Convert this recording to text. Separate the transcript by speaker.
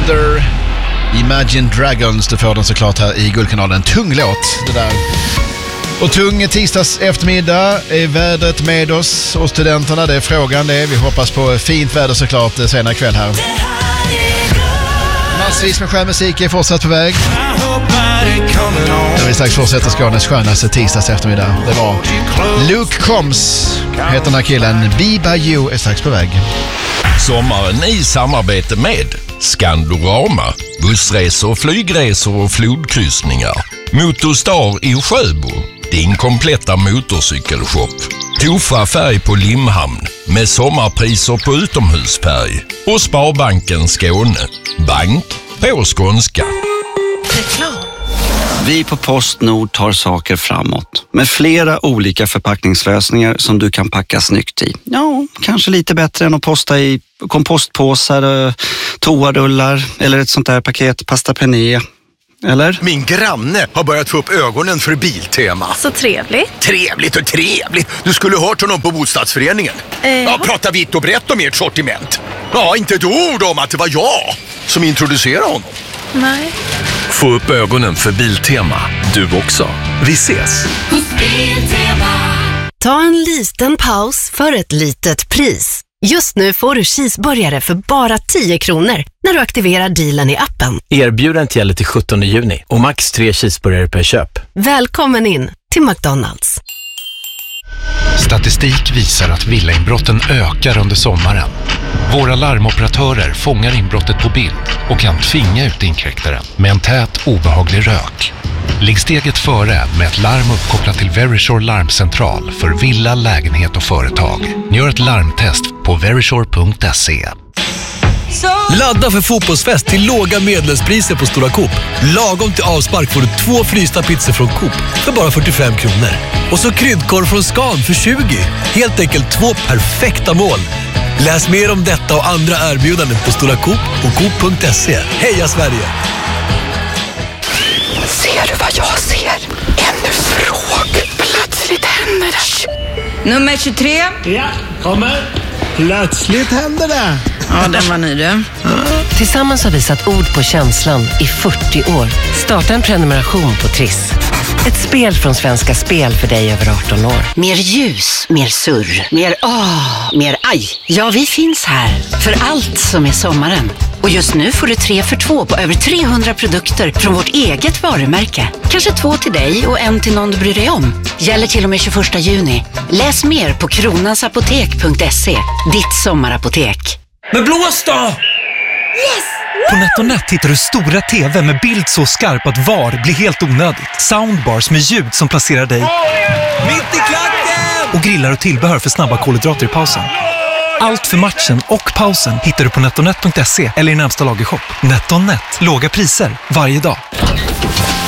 Speaker 1: Wonder, Imagine Dragons. Du får den såklart här i Guldkanalen. Tung låt det där. Och tung tisdags eftermiddag. Är vädret med oss och studenterna? Det är frågan det. Vi hoppas på fint väder såklart senare kväll här. Massvis med skön musik är fortsatt på väg. När vi strax fortsätter Skånes skönaste tisdags eftermiddag. Det var Luke Combs, heter den här killen. Be By You är strax på väg.
Speaker 2: Sommaren i samarbete med Skandorama, bussresor, flygresor och flodkryssningar. Motorstar i Sjöbo, din kompletta motorcykelshop. Tofa färg på Limhamn med sommarpriser på utomhusfärg. Och Sparbanken Skåne, bank på skånska.
Speaker 3: Reklam. Vi på PostNord tar saker framåt med flera olika förpackningslösningar som du kan packa snyggt i. Ja, kanske lite bättre än att posta i kompostpåsar, toarullar eller ett sånt där paket pasta penne. Eller?
Speaker 4: Min granne har börjat få upp ögonen för Biltema.
Speaker 5: Så trevligt.
Speaker 4: Trevligt och trevligt. Du skulle hört honom på bostadsföreningen. Ja, prata vitt och brett om ert sortiment. Ja, inte ett ord om att det var jag som introducerade honom.
Speaker 5: Nej.
Speaker 6: Få upp ögonen för Biltema. Du också. Vi ses.
Speaker 7: Ta en liten paus för ett litet pris. Just nu får du cheeseburgare för bara 10 kronor när du aktiverar dealen i appen.
Speaker 8: Erbjudandet gäller till 17 juni och max 3 cheeseburgare per köp.
Speaker 7: Välkommen in till McDonald's.
Speaker 9: Statistik visar att villainbrotten ökar under sommaren. Våra larmoperatörer fångar inbrottet på bild och kan tvinga ut inkräktaren med en tät, obehaglig rök. Ligg steget före med ett larm uppkopplat till Verisure larmcentral för villa, lägenhet och företag. Gör ett larmtest på verisure.se.
Speaker 10: Ladda för fotbollsfest till låga medlemspriser på Stora Coop. Lagom till avspark får du 2 frysta pizzor från Coop för bara 45 kronor. Och så kryddkorv från Scan för 20. Helt enkelt 2 perfekta mål. Läs mer om detta och andra erbjudanden på Stora Coop och Coop.se. Heja Sverige!
Speaker 11: Ser du vad jag ser? En fråga. Plötsligt händer det. Nummer 23.
Speaker 12: Ja, kommer. Plötsligt händer det.
Speaker 11: Ja, den var ny du.
Speaker 13: Tillsammans har vi satt ord på känslan i 40 år. Starta en prenumeration på Triss. Ett spel från Svenska Spel för dig över 18 år.
Speaker 14: Mer ljus, mer surr, mer mer aj. Ja, vi finns här för allt som är sommaren. Och just nu får du 3 för 2 på över 300 produkter från vårt eget varumärke. Kanske 2 till dig och 1 till någon du bryr dig om. Gäller till och med 21 juni. Läs mer på kronansapotek.se. Ditt sommarapotek.
Speaker 10: Men blås då!
Speaker 11: Yes!
Speaker 15: På NetOnNet hittar du stora TV med bild så skarp att VAR blir helt onödigt. Soundbars med ljud som placerar dig
Speaker 10: mitt i klacken!
Speaker 15: Och grillar och tillbehör för snabba kolhydrater i pausen. Allt för matchen och pausen hittar du på netonet.se eller i närmsta lagershop. NetOnNet. Låga priser varje dag.